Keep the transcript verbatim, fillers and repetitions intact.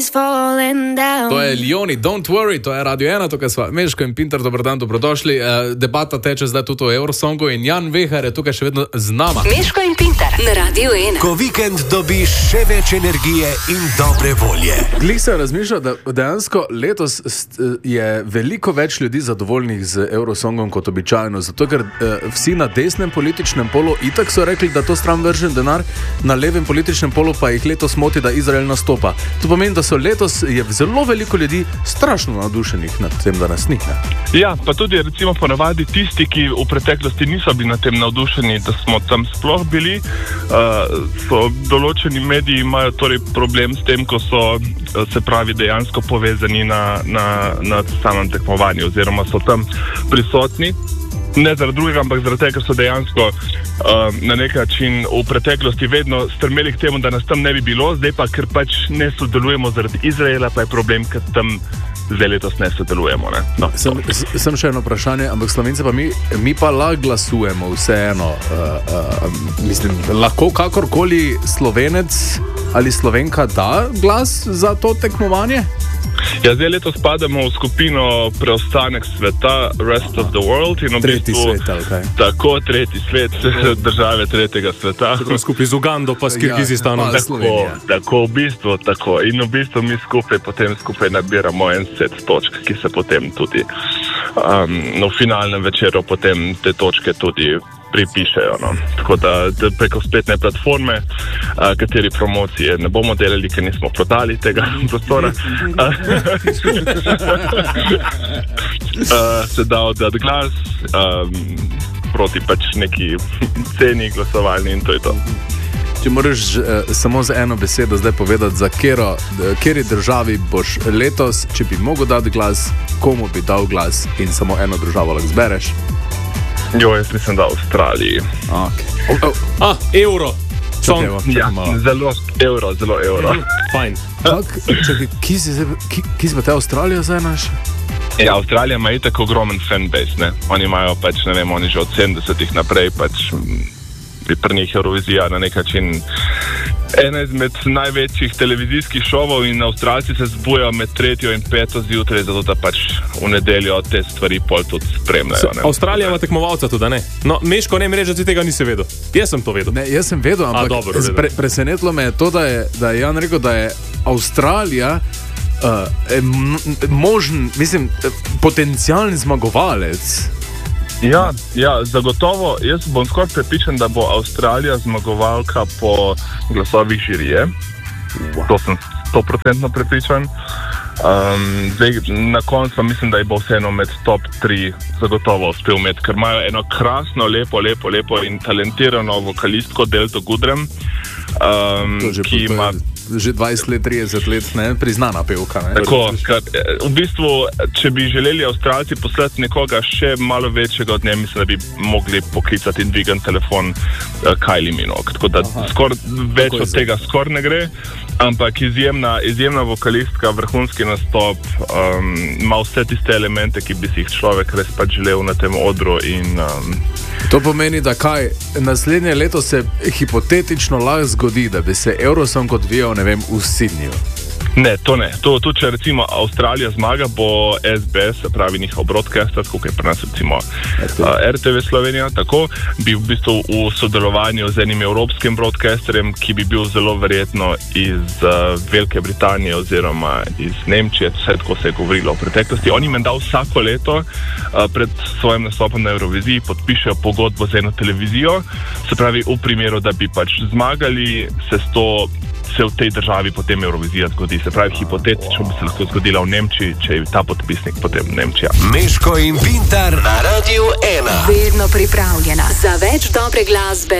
To je Lioni, Don't Worry, to je Radio ena, tukaj sva Meško in Pintar, dobro dan, dobrodošli. Uh, debata teče zdaj tudi o Eurosongu in Jan Vehar je tukaj še vedno z nama. Meško in Pintar na Radio ena. Ko vikend dobiš še več energije in dobre volje. Glih se razmišlja, da dejansko letos je veliko več ljudi zadovoljnih z Eurosongom kot običajno, zato ker uh, vsi na desnem političnem polu itak so rekli, da to stran vržen denar, na levem političnem polu pa jih letos moti, da Izrael nastopa. To pomeni, da so letos je zelo veliko ljudi strašno navdušenih nad tem, da nas ni. Ja, pa tudi recimo ponavadi tisti, ki v preteklosti niso bili na tem navdušeni, da smo tam sploh bili, uh, so določeni mediji imajo torej problem s tem, ko so se pravi dejansko povezani na, na, na samem tekmovanju oziroma so tam prisotni. Ne zaradi drugega, ampak zaradi tega, ker so dejansko uh, na nek način v preteklosti vedno strmeli k temu, da nas tam ne bi bilo, zdaj pa, ker pač ne sodelujemo zaradi Izraela, pa je problem, ker tam zdaj letos ne sodelujemo. Ne? No, sem, sem še eno vprašanje, ampak Slovenci pa mi, mi pa lahko glasujemo vseeno. Uh, uh, mislim, lahko kakorkoli Slovenec ali Slovenka da glas za to tekmovanje? Ja, zdaj letos spadamo v skupino preostanek sveta, Rest of the World. In v tretji bistvu, svet, ali kaj? Tako, tretji svet, države tretjega sveta. Tako skupaj z Ugando pa s Kirgizistanom. Ja, tako, tako, v bistvu, tako. In v bistvu mi skupaj potem skupaj nabiramo en set točk, ki se potem tudi um, no, v finalnem večeru potem te točke tudi pripišejo. No. Tako da, da preko spletne platforme, a, kateri promocije ne bomo delali, ker nismo prodali tega prostora, a, a, se da oddati glas a, proti pač neki ceni glasovalni in to je to. Če moraš uh, samo za eno besedo zdaj povedati, za kjero, kjeri državi boš letos, če bi mogel dati glas, komu bi dal glas in samo eno državo lahko zbereš? Jo, jaz mislim, da v Avstraliji. Okay. Oh, oh. Ah, evro. Song. Ja, zelo evro, zelo evro. Fajn. Kak, čakaj, ki si, ki, ki si pa te Avstralija zdaj naš? Ja, Avstralija ima itak ogromen fanbase, ne. Oni imajo pač, ne vem, oni že od sedemdesetih naprej pač pri njih Eurovizija na nek način ena izmed največjih televizijskih šovov in Avstralci se zbujajo med tretjo in peto zjutraj, zato da pač v nedeljo te stvari pol tudi spremljajo. Ne? Avstralija ima tekmovalca tudi, ne? No, Meško, ne mi reči, da ti tega nisi vedel. Jaz sem to vedel. Ne, jaz sem vedel, ampak A, dobro, pre, presenetilo me je to, da je, da je Jan rekel, da je Avstralija uh, možen, mislim, potencialni zmagovalec. Ja, ja, zagotovo. Jaz bom skoraj prepričan, da bo Avstralija zmagovalka po glasovih žirije. Wow. To sem sto procentno prepričan. Um, zdaj, na koncu pa mislim, da je bo vseeno med top tri zagotovo uspel imeti, ker imajo eno krasno, lepo, lepo, lepo in talentirano vokalistko Delto Goodrem, um, ki ima že dvajset let, trideset let, ne, priznana pevka. Ne? Tako, kar, v bistvu, če bi želeli Avstralci poslati nekoga še malo večjega od nje, mislim, da bi mogli poklicati in dvigati telefon uh, Kylie Minogue. Tako da skor več od tega skor ne gre, ampak izjemna, izjemna vokalistka, vrhunski nastop, um, ima vse tiste elemente, ki bi si jih človek res pač želel na tem odru in um, to pomeni, da kaj, naslednje leto se hipotetično lahko zgodi, da bi se Eurosong odvijal, ne vem, v Sydneyju. Ne, to ne. To, to, če recimo Avstralija zmaga, bo S B S, se pravi njihov broadcaster, tako je pri nas recimo uh, R T V Slovenija, tako bi v bistvu v sodelovanju z enim evropskim broadcasterjem, ki bi bil zelo verjetno iz uh, Velike Britanije oziroma iz Nemčije, vse tako se je govorilo v preteklosti. Oni menda vsako leto uh, pred svojim nastopom na Euroviziji podpišejo pogodbo z eno televizijo, se pravi v primeru, da bi pač zmagali, se s to se v tej državi potem Eurovizija zgodi. Se pravi, hipotetično bi se lahko zgodila v Nemčiji, če je ta podpisnik potem Nemčija. Meško in Pintar na Radio ena. Vedno pripravljena za več dobre glasbe.